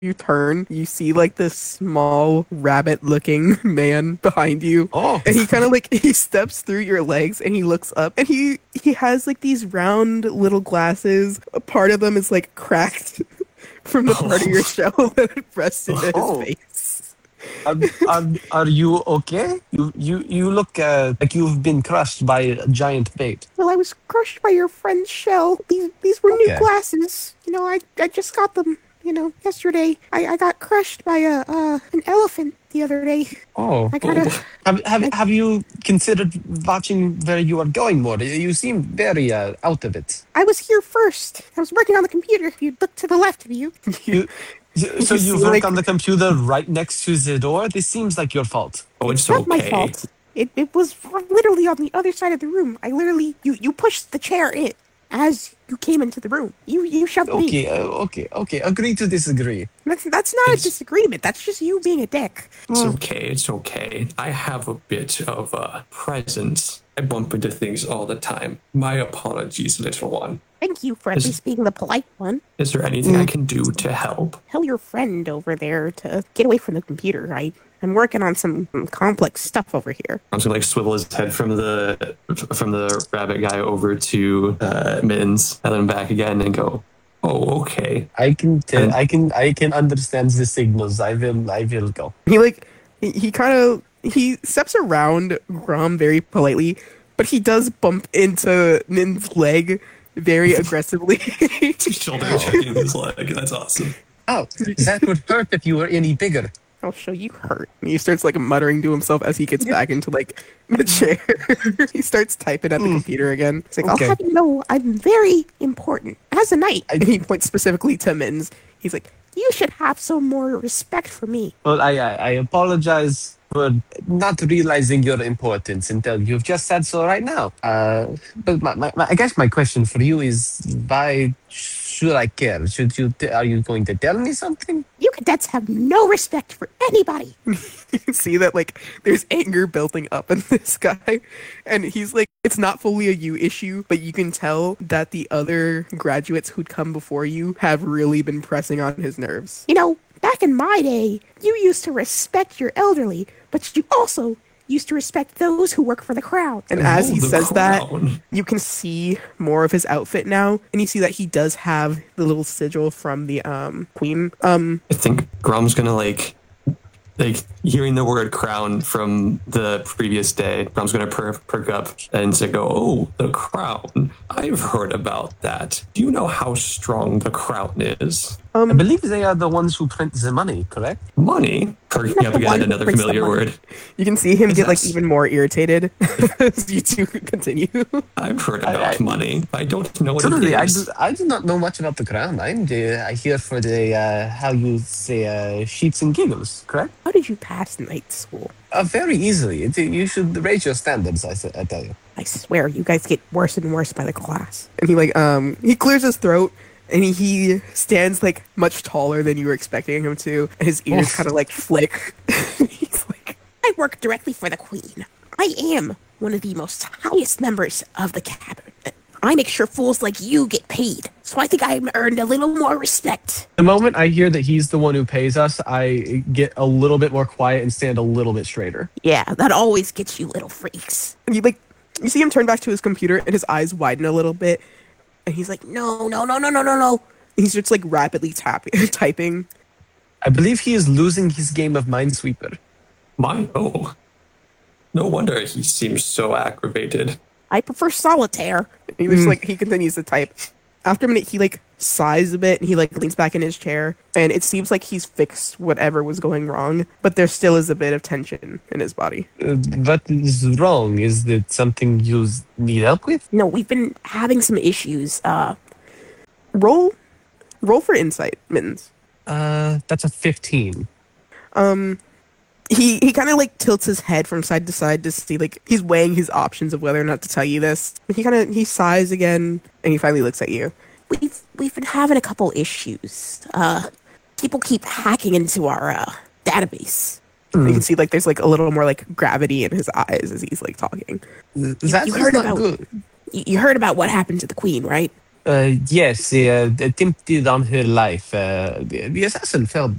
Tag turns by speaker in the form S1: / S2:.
S1: you turn, you see like this small rabbit-looking man behind you,
S2: Oh,
S1: and he kind of like he steps through your legs and he looks up and he has like these round little glasses. A part of them is like cracked from the part of your
S3: Oh,
S1: shell that it pressed into his
S2: oh.
S1: face.
S2: Are you okay? You look like you've been crushed by a giant bait.
S1: Well, I was crushed by your friend's shell. These were new
S2: Okay.
S1: glasses. I just got them. Yesterday. I got crushed by an elephant the other day.
S2: Oh,
S1: I gotta.
S2: have you considered watching where you are going more? You seem very out of it.
S1: I was here first. I was working on the computer. If you look to the left of you.
S2: You, so
S1: You
S2: you
S1: see,
S2: work
S1: like,
S2: on the computer right next to the door? This seems like your fault.
S3: oh,
S1: it's
S3: it's
S1: not my
S3: okay.
S1: fault. It was literally on the other side of the room. I literally you pushed the chair in as you came into the room. You shoved me.
S2: Okay. Agree to disagree.
S1: That's not a
S3: It's-
S1: disagreement. That's just you being a dick.
S3: It's okay. It's okay. I have a bit of a presence. I bump into things all the time. My apologies, little one.
S1: Thank you for at
S3: Is-
S1: least being the polite one.
S3: Is there anything I can do to help?
S1: Tell your friend over there to get away from the computer. I'm working on some complex stuff over here.
S3: I'm just gonna like swivel his head from the rabbit guy over to Mittens and then back again and go, oh, okay.
S2: I can understand the signals. I will go.
S1: He steps around Grom very politely, but he does bump into Nin's leg very aggressively.
S3: Shoulder checking his leg. That's awesome.
S2: Oh, that would hurt if you were any bigger.
S1: I'll show you hurt. And he starts like muttering to himself as he gets back into like the chair. He starts typing at the computer again. He's like,
S2: Okay.
S1: I'll have you know I'm very important as a knight. And he points specifically to Mittens. He's like, you should have some more respect for me.
S2: Well, I apologize for not realizing your importance until you've just said so right now. But I guess my question for you is, why should I care? Are you going to tell me something?
S1: You cadets have no respect for anybody. You can see that like there's anger building up in this guy, and he's like, it's not fully a you issue, but you can tell that the other graduates who'd come before you have really been pressing on his nerves. Back in my day, you used to respect your elderly, but you also used to respect those who work for the crown. And as he
S3: the
S1: says that,
S3: crown.
S1: you can see more of his outfit now, and you see that he does have the little sigil from the queen.
S3: I think Grom's gonna like hearing the word crown from the previous day. Grom's gonna perk up and to go, oh, the crown. I've heard about that. Do you know how strong the crown is?
S2: I believe they are the ones who print the money, correct?
S3: Money. Perking up
S1: The one
S3: again,
S1: who
S3: another
S1: prints the
S3: familiar
S1: money.
S3: word.
S1: You can see him get like
S3: Yes.
S1: even more irritated as you two continue.
S3: I've heard about money. I don't know what
S2: Truly,
S3: it
S2: I
S3: is.
S2: do not know much about the crown. I here for the how you say sheets and giggles, correct?
S1: How did you pass night school?
S2: Very easily. You should raise your standards. I tell you.
S1: I swear, you guys get worse and worse by the class. And he clears his throat, and he stands like much taller than you were expecting him to. And his ears
S2: Oof.
S1: kind of like flick. He's like, I work directly for the queen. I am one of the most highest members of the cabinet. I make sure fools like you get paid. So I think I've earned a little more respect.
S2: The moment I hear that he's the one who pays us, I get a little bit more quiet and stand a little bit straighter.
S1: Yeah, that always gets you little freaks. And you see him turn back to his computer, and his eyes widen a little bit, and he's like, no. And he starts like rapidly typing.
S2: I believe he is losing his game of Minesweeper.
S3: Oh. No wonder he seems so aggravated.
S1: I prefer solitaire. And he looks like he continues to type. After a minute, he like sighs a bit, and he like leans back in his chair, and it seems like he's fixed whatever was going wrong, but there still is a bit of tension in his body.
S2: What is wrong? Is that something you need help with?
S1: No, we've been having some issues. Roll for insight, Mittens.
S2: That's a 15.
S1: He kind of like tilts his head from side to side to see like he's weighing his options of whether or not to tell you this. He sighs again, and he finally looks at you. We've been having a couple issues. People keep hacking into our database. You can see like there's like a little more like gravity in his eyes as he's like talking.
S2: That's
S1: you heard
S2: not
S1: about-
S2: good.
S1: You heard about what happened to the queen, right?
S2: Yes, they attempted on her life. The assassin fell